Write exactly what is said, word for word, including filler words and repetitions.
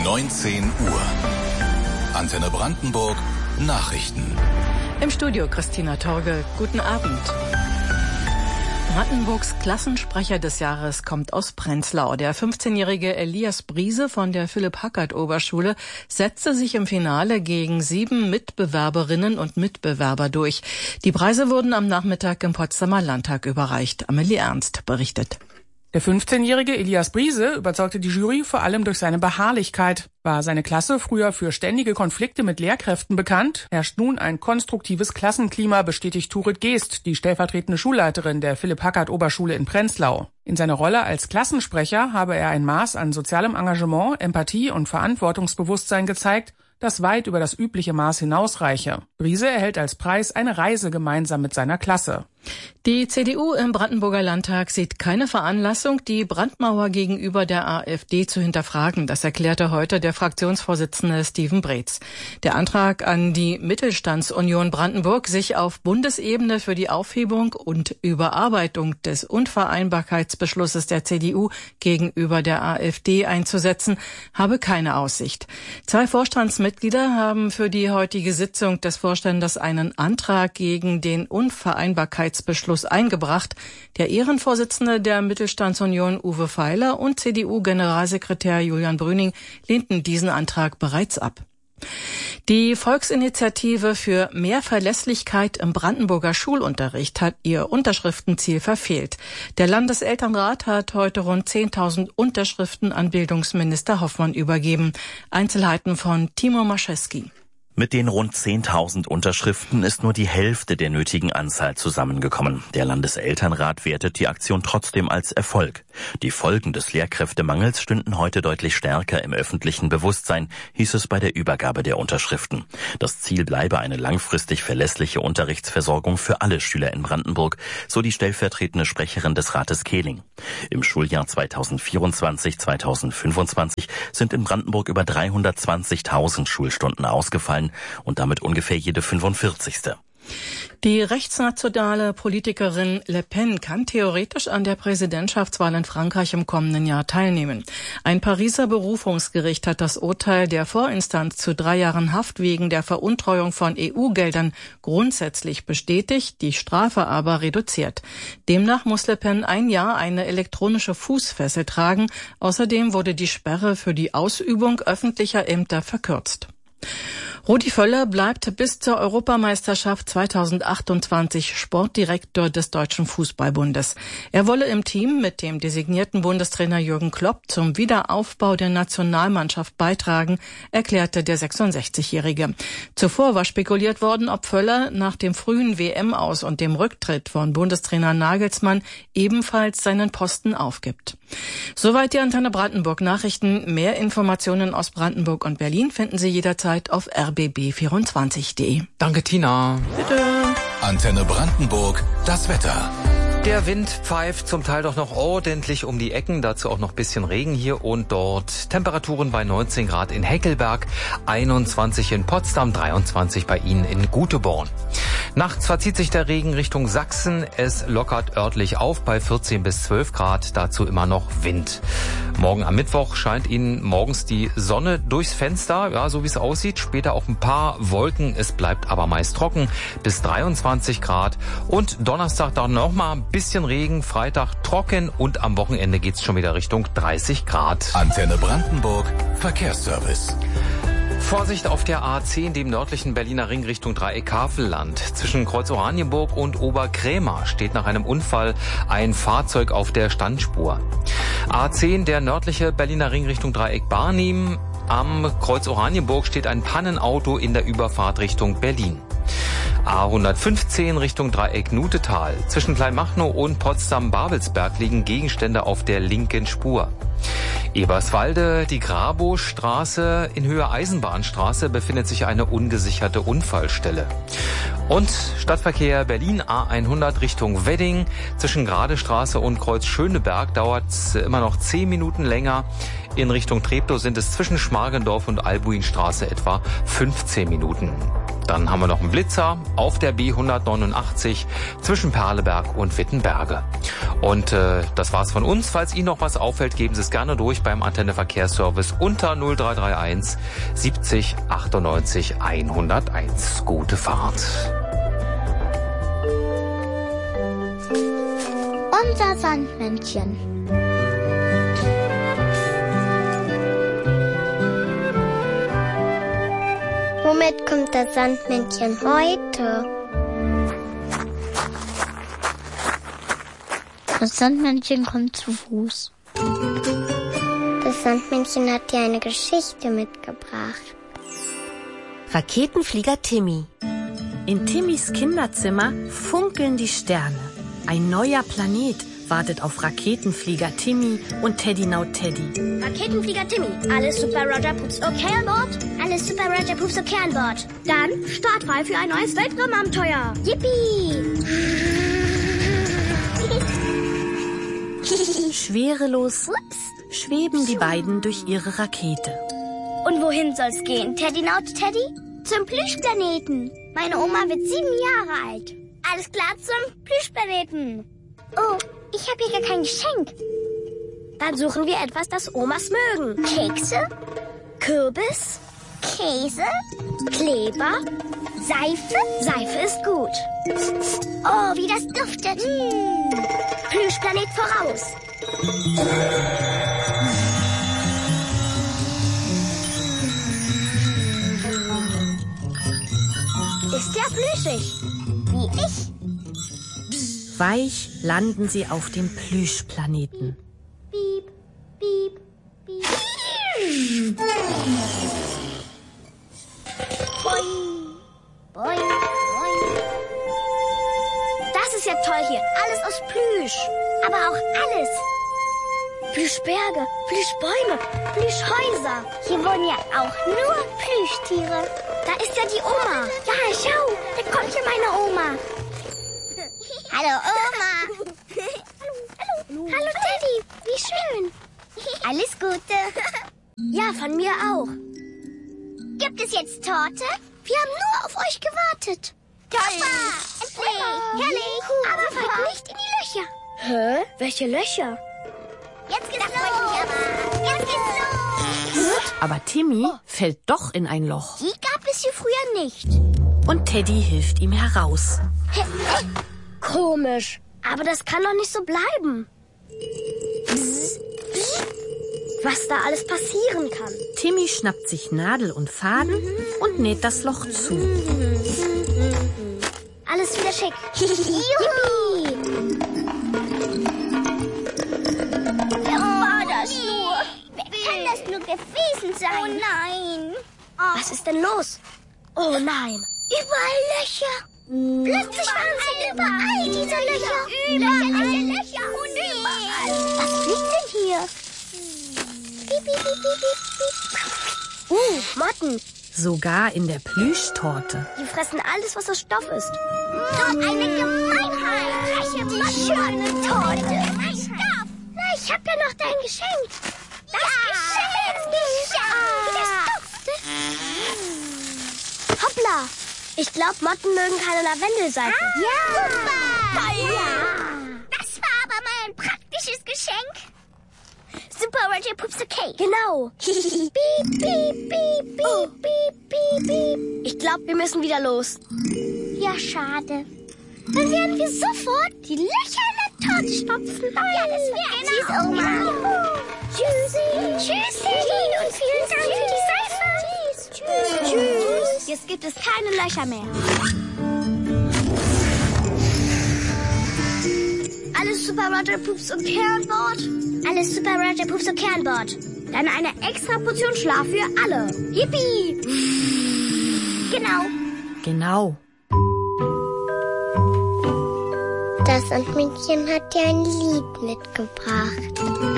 neunzehn Uhr. Antenne Brandenburg Nachrichten. Im Studio Christina Torge. Guten Abend. Brandenburgs Klassensprecher des Jahres kommt aus Prenzlau. Der fünfzehnjährige Elias Briese von der Philipp-Hackert-Oberschule setzte sich im Finale gegen sieben Mitbewerberinnen und Mitbewerber durch. Die Preise wurden am Nachmittag im Potsdamer Landtag überreicht. Amelie Ernst berichtet. Der fünfzehnjährige Elias Briese überzeugte die Jury vor allem durch seine Beharrlichkeit. War seine Klasse früher für ständige Konflikte mit Lehrkräften bekannt, herrscht nun ein konstruktives Klassenklima, bestätigt Turit Geest, die stellvertretende Schulleiterin der Philipp-Hackert-Oberschule in Prenzlau. In seiner Rolle als Klassensprecher habe er ein Maß an sozialem Engagement, Empathie und Verantwortungsbewusstsein gezeigt, das weit über das übliche Maß hinausreiche. Briese erhält als Preis eine Reise gemeinsam mit seiner Klasse. Die C D U im Brandenburger Landtag sieht keine Veranlassung, die Brandmauer gegenüber der AfD zu hinterfragen. Das erklärte heute der Fraktionsvorsitzende Steven Breetz. Der Antrag an die Mittelstandsunion Brandenburg, sich auf Bundesebene für die Aufhebung und Überarbeitung des Unvereinbarkeitsbeschlusses der C D U gegenüber der AfD einzusetzen, habe keine Aussicht. Zwei Vorstandsmitglieder haben für die heutige Sitzung des Vorstandes einen Antrag gegen den Unvereinbarkeitsbeschluss Beschluss eingebracht. Der Ehrenvorsitzende der Mittelstandsunion Uwe Feiler und C D U-Generalsekretär Julian Brüning lehnten diesen Antrag bereits ab. Die Volksinitiative für mehr Verlässlichkeit im Brandenburger Schulunterricht hat ihr Unterschriftenziel verfehlt. Der Landeselternrat hat heute rund zehntausend Unterschriften an Bildungsminister Hoffmann übergeben. Einzelheiten von Timo Maschewski. Mit den rund zehntausend Unterschriften ist nur die Hälfte der nötigen Anzahl zusammengekommen. Der Landeselternrat wertet die Aktion trotzdem als Erfolg. Die Folgen des Lehrkräftemangels stünden heute deutlich stärker im öffentlichen Bewusstsein, hieß es bei der Übergabe der Unterschriften. Das Ziel bleibe eine langfristig verlässliche Unterrichtsversorgung für alle Schüler in Brandenburg, so die stellvertretende Sprecherin des Rates Kehling. Im Schuljahr zweitausendvierundzwanzig zweitausendfünfundzwanzig sind in Brandenburg über dreihundertzwanzigtausend Schulstunden ausgefallen und damit ungefähr jede fünfundvierzigste. Die rechtsnationale Politikerin Le Pen kann theoretisch an der Präsidentschaftswahl in Frankreich im kommenden Jahr teilnehmen. Ein Pariser Berufungsgericht hat das Urteil der Vorinstanz zu drei Jahren Haft wegen der Veruntreuung von E U-Geldern grundsätzlich bestätigt, die Strafe aber reduziert. Demnach muss Le Pen ein Jahr eine elektronische Fußfessel tragen. Außerdem wurde die Sperre für die Ausübung öffentlicher Ämter verkürzt. Rudi Völler bleibt bis zur Europameisterschaft zweitausendachtundzwanzig Sportdirektor des Deutschen Fußballbundes. Er wolle im Team mit dem designierten Bundestrainer Jürgen Klopp zum Wiederaufbau der Nationalmannschaft beitragen, erklärte der sechsundsechzigjährige. Zuvor war spekuliert worden, ob Völler nach dem frühen W M-Aus und dem Rücktritt von Bundestrainer Nagelsmann ebenfalls seinen Posten aufgibt. Soweit die Antenne Brandenburg Nachrichten. Mehr Informationen aus Brandenburg und Berlin finden Sie jederzeit auf r b b vierundzwanzig punkt de. Danke, Tina. Bitte. Antenne Brandenburg, das Wetter. Der Wind pfeift zum Teil doch noch ordentlich um die Ecken, dazu auch noch ein bisschen Regen hier und dort. Temperaturen bei neunzehn Grad in Heckelberg, einundzwanzig in Potsdam, dreiundzwanzig bei Ihnen in Guteborn. Nachts verzieht sich der Regen Richtung Sachsen, es lockert örtlich auf bei vierzehn bis zwölf Grad, dazu immer noch Wind. Morgen am Mittwoch scheint Ihnen morgens die Sonne durchs Fenster, ja, so wie es aussieht, später auch ein paar Wolken, es bleibt aber meist trocken bis dreiundzwanzig Grad und Donnerstag dann nochmal ein bisschen Regen, Freitag trocken und am Wochenende geht's schon wieder Richtung dreißig Grad. Antenne Brandenburg, Verkehrsservice. Vorsicht auf der A zehn, dem nördlichen Berliner Ring Richtung Dreieck Havelland. Zwischen Kreuz Oranienburg und Oberkrämer steht nach einem Unfall ein Fahrzeug auf der Standspur. A zehn, der nördliche Berliner Ring Richtung Dreieck Barnim. Am Kreuz Oranienburg steht ein Pannenauto in der Überfahrt Richtung Berlin. A hundertfünfzehn Richtung Dreieck Nutetal. Zwischen Kleinmachnow und Potsdam-Babelsberg liegen Gegenstände auf der linken Spur. Eberswalde, die Grabow-Straße, in Höhe Eisenbahnstraße befindet sich eine ungesicherte Unfallstelle. Und Stadtverkehr Berlin A hundert Richtung Wedding. Zwischen Gradestraße und Kreuz Schöneberg dauert es immer noch zehn Minuten länger. In Richtung Treptow sind es zwischen Schmargendorf und Albuinstraße etwa fünfzehn Minuten. Dann haben wir noch einen Blitzer auf der B hundertneunundachtzig zwischen Perleberg und Wittenberge. Und äh, das war's von uns. Falls Ihnen noch was auffällt, geben Sie es gerne durch beim Antenne Verkehrsservice unter null drei drei eins siebzig achtundneunzig hunderteins. Gute Fahrt. Unser Sandmännchen. Womit kommt das Sandmännchen heute? Das Sandmännchen kommt zu Fuß. Das Sandmännchen hat dir eine Geschichte mitgebracht. Raketenflieger Timmy. In Timmys Kinderzimmer funkeln die Sterne. Ein neuer Planet wartet auf Raketenflieger Timmy und Teddy Now Teddy. Raketenflieger Timmy, alles super Roger Pups okay an Bord? Alles super Roger Pups okay an Bord. Dann startfrei für ein neues Weltraumabenteuer. Yippie! Schwerelos schweben die beiden durch ihre Rakete. Und wohin soll's gehen, Teddy Now Teddy? Zum Plüschplaneten. Meine Oma wird sieben Jahre alt. Alles klar zum Plüschplaneten. Oh, ich habe hier gar kein Geschenk. Dann suchen wir etwas, das Omas mögen. Kekse? Kürbis? Käse? Kleber? Seife? Seife ist gut. Oh, wie das duftet. Mm. Plüschplanet voraus. Ist ja plüschig. Wie ich. Weich landen sie auf dem Plüschplaneten. Piep, piep, piep. Boing, boing, boing. Das ist ja toll hier. Alles aus Plüsch. Aber auch alles. Plüschberge, Plüschbäume, Plüschhäuser. Hier wohnen ja auch nur Plüschtiere. Da ist ja die Oma. Ja, schau, da kommt ja meine Oma. Hallo Oma. hallo, hallo. Hallo Teddy, wie schön. Alles Gute. Ja, von mir auch. Gibt es jetzt Torte? Wir haben nur auf euch gewartet. Toll. Endlich. Herrlich. Aber fallt nicht in die Löcher. Hä? Welche Löcher? Jetzt geht's los. Jetzt geht's los. Aber Timmy oh. fällt doch in ein Loch. Die gab es hier früher nicht. Und Teddy hilft ihm heraus. Komisch. Aber das kann doch nicht so bleiben. Was da alles passieren kann. Timmy schnappt sich Nadel und Faden und näht das Loch zu. Alles wieder schick. Juhu! Wer war das nur? Wer kann das nur gewesen sein? Oh nein. Was ist denn los? Oh nein. Überall Löcher. Plötzlich waren sie überall, diese Löcher. Überall Löcher und überall. Was fliegt denn hier? Piep, piep, piep, piep, piep. Uh, Motten. Sogar in der Plüschtorte. Die fressen alles, was aus Stoff ist. Dort eine Gemeinheit. Freche schöne Torte. Mein Stoff. Na, ich hab ja noch dein Geschenk. Das ja, Geschenk. Das duftet. Hoppla. Ich glaube, Motten mögen keine Lavendelseife. Ah, ja. Super. Ja. Das war aber mal ein praktisches Geschenk. Super Roger Pups okay. Genau. Piep, piep, piep, piep, oh. piep, piep, piep. Ich glaube, wir müssen wieder los. Ja, schade. Dann werden wir sofort die Löcher in der Torte stopfen. Ja, das wäre genau. Tschüss, Oma. Tschüssi. Tschüssi. Und vielen Dank für die Seife. Tschüss. Tschüss. Jetzt gibt es keine Löcher mehr. Alles Super Roger Pups okay an Bord? Alles Super Roger Pups okay an Bord. Dann eine extra Portion Schlaf für alle. Yippie! Genau. Genau. Das Sandmännchen hat dir ein Lied mitgebracht.